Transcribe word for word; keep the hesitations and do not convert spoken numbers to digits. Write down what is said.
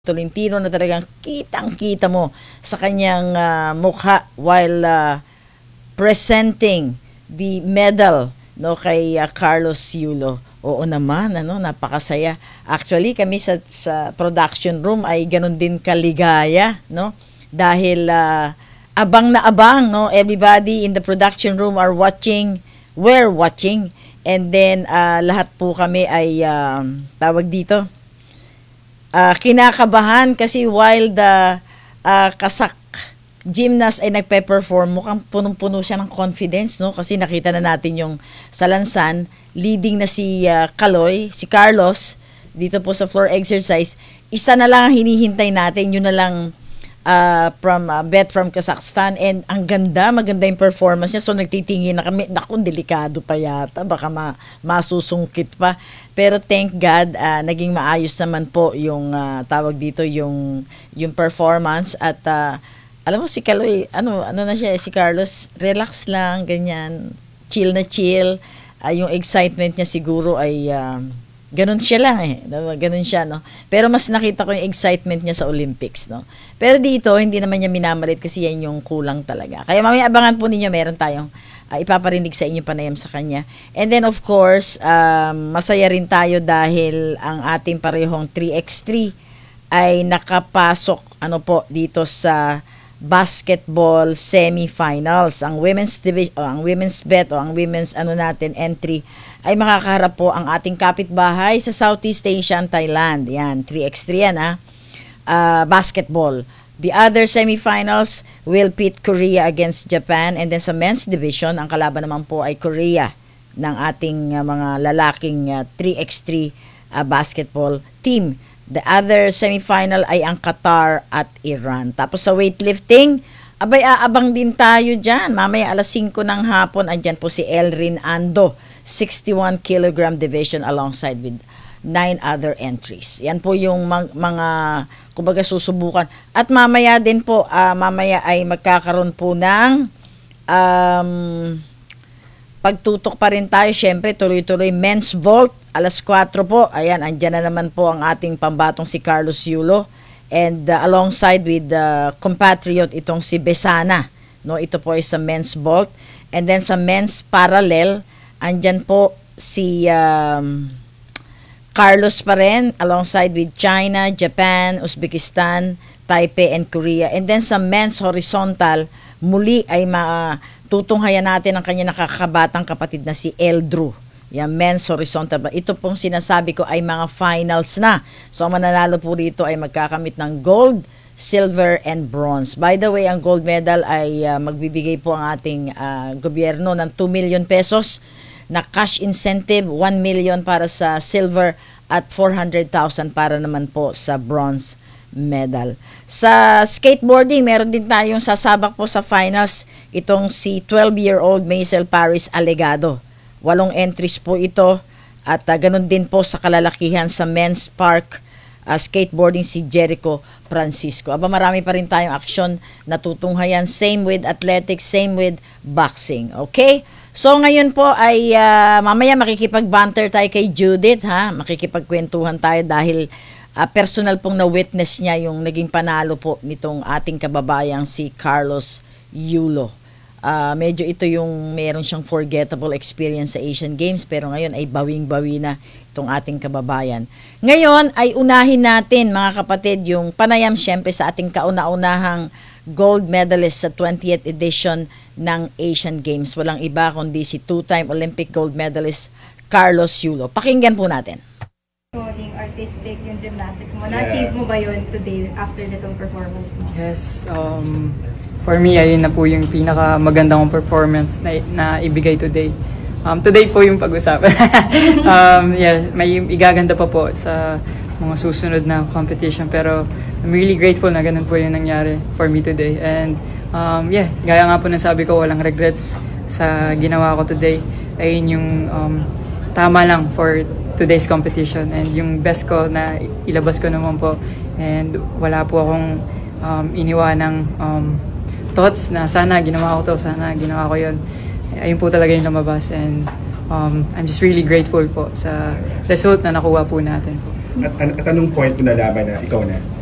Tolentino na talagang kitang-kita mo sa kanyang uh, mukha while uh, presenting the medal no kay uh, Carlos Yulo. Oo naman, ano, napakasaya. Actually, kami sa sa production room ay ganun din kaligaya, no? Dahil uh, abang na abang, no? Everybody in the production room are watching, we're watching. And then uh, lahat po kami ay uh, tawag dito Uh, kinakabahan kasi while the uh, kasak gymnast ay nagpe-perform, mukhang punong-puno siya ng confidence, no? Kasi nakita na natin yung salansan, leading na si uh, Kaloy, si Carlos, dito po sa floor exercise. Isa na lang ang hinihintay natin, yun na lang uh, from uh, Bet from Kazakhstan, and ang ganda, maganda yung performance niya. So nagtitingin na kami, naku, delikado pa yata, baka ma masusungkit pa. Pero thank God, uh, naging maayos naman po yung uh, tawag dito, yung yung performance. At uh, alam mo si Kaloy, ano ano na siya, si Carlos, relax lang, ganyan, chill na chill. Uh, yung excitement niya siguro ay uh, ganun siya lang eh. Ganun siya, no? Pero mas nakita ko yung excitement niya sa Olympics, no? Pero dito, hindi naman niya minamalit kasi yan yung kulang talaga. Kaya mamaya abangan po ninyo, meron tayong uh, ipaparinig sa inyo panayam sa kanya. And then of course, um, masaya rin tayo dahil ang ating parehong three by three ay nakapasok ano po dito sa basketball semifinals. Ang women's division, o ang women's bet o ang women's ano natin entry ay makakaharap po ang ating kapitbahay sa Southeast Asian, Thailand. Yan, three by three yan ha. Uh, basketball. The other semifinals will pit Korea against Japan, and then sa men's division, ang kalaban naman po ay Korea ng ating uh, mga lalaking uh, three by three uh, basketball team. The other semifinal ay ang Qatar at Iran. Tapos sa weightlifting, abay aabang din tayo dyan. Mamaya alas singko ng hapon, andyan po si Elrin Ando, sixty-one kilogram division alongside with nine other entries. Yan po yung mag, mga kumbaga susubukan. At mamaya din po, uh, mamaya ay magkakaroon po ng um, pagtutok pa rin tayo. Syempre, tuloy-tuloy men's vault, alas kwatro po. Ayan, andyan na naman po ang ating pambatong si Carlos Yulo. And uh, alongside with the uh, compatriot itong si Besana. No, ito po ay sa men's vault. And then sa men's parallel, andyan po si um, Carlos pa rin, alongside with China, Japan, Uzbekistan, Taipei, and Korea. And then sa men's horizontal, muli ay matutunghayan natin ang kanya nakakabatang kapatid na si Eldrew. Yan, men's horizontal. Ito pong sinasabi ko ay mga finals na. So, ang mananalo po rito ay magkakamit ng gold, silver, and bronze. By the way, ang gold medal ay uh, magbibigay po ang ating uh, gobyerno ng two million pesos na cash incentive, one million para sa silver at four hundred thousand para naman po sa bronze medal. Sa skateboarding, meron din tayong sasabak po sa finals itong si twelve-year-old Maisel Paris Alegado. Walong entries po ito at uh, ganun din po sa kalalakihan sa men's park uh, skateboarding si Jericho Francisco. Aba, marami pa rin tayong aksyon na tutunghayan. Same with athletics, same with boxing. Okay? So ngayon po ay uh, mamaya makikipag-banter tayo kay Judith, ha? Makikipagkwentuhan tayo dahil uh, personal pong na-witness niya yung naging panalo po nitong ating kababayang si Carlos Yulo. Uh, medyo ito yung meron siyang forgettable experience sa Asian Games, pero ngayon ay bawing-bawi na itong ating kababayan. Ngayon ay unahin natin mga kapatid yung panayam syempre sa ating kauna-unahang gold medalist sa twentieth edition ng Asian Games. Walang iba kundi si two-time Olympic gold medalist Carlos Yulo. Pakinggan po natin. Yung artistic, yung gymnastics mo, na-achieve mo ba yun today after nitong performance mo? Yes, um, for me, ayun na po yung pinakamagandang performance na, na ibigay today. Um, today po yung pag-usapan. um, yeah, may igaganda pa po sa mga susunod na competition, pero I'm really grateful na ganun po yung nangyari for me today. And um, yeah, gaya nga po ng sabi ko, walang regrets sa ginawa ko today. Ayun yung um, tama lang for today's competition, and yung best ko na ilabas ko naman po, and wala po akong um, iniwanang um, thoughts na sana ginawa ko to, sana ginawa ko yun. Ayun po talaga yung lumabas, and um, I'm just really grateful po sa result na nakuha po natin po. At, at, at anong point mo nalaman na ikaw na?